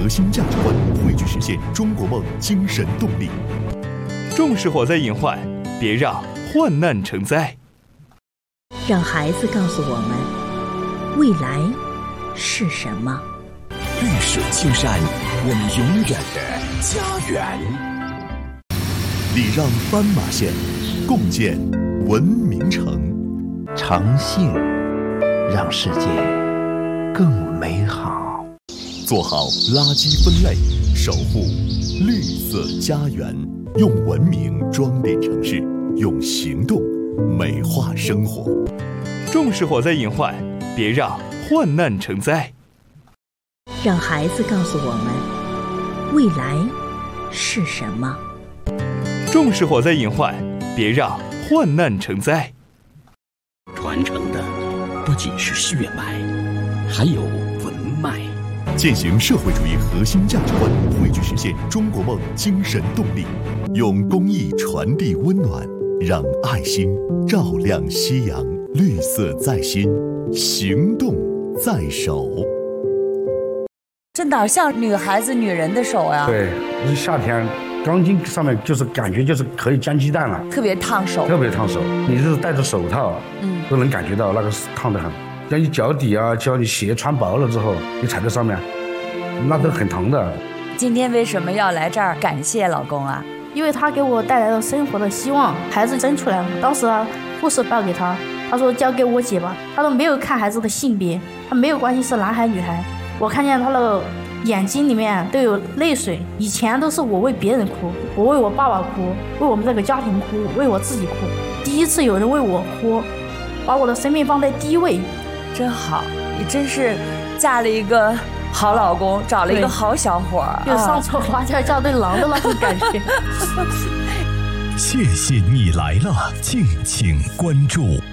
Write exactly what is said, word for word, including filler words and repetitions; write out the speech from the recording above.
核心价值观，汇聚实现中国梦精神动力。重视火灾隐患，别让患难成灾。 让孩子告诉我们，未来是什么？ 绿水青山，我们永远的家园。 礼让斑马线，共建文明城。 诚信让世界更美好。 做好垃圾分类，守护绿色家园。用文明装点城市，用行动美化生活。重视火灾隐患，别让患难成灾。 让孩子告诉我们，未来是什么？ 重视火灾隐患，别让患难成灾。 传承的不仅是血脉，还有文脉。 践行社会主义核心价值观，汇聚实现中国梦精神动力。用公益传递温暖，让爱心照亮夕阳。绿色在心，行动在手。 这哪像女孩子、女人的手呀？ 对，是夏天，钢筋上面就是感觉就是可以煎鸡蛋了， 特别烫手， 特别烫手。你是戴着手套，嗯，都能感觉到那个烫得很。像你脚底啊，叫你鞋穿薄了之后，你踩在上面，那都很疼的。 今天为什么要来这儿感谢老公啊？ 因为他给我带来了生活的希望。孩子生出来了，当时啊，护士报给他，他说交给我姐吧，他都没有看孩子的性别，他没有关心是男孩女孩。我看见他的眼睛里面都有泪水，以前都是我为别人哭，我为我爸爸哭，为我们这个家庭哭，为我自己哭。第一次有人为我哭，把我的生命放在第一位。 真好，你真是嫁了一个好老公，找了一个好小伙儿， 就上错花轿嫁对郎的那种感觉。 谢谢你来了，敬请关注。